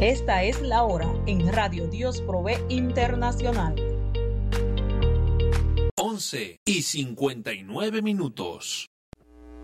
Esta es la hora en Radio Dios Provee Internacional. 11:59.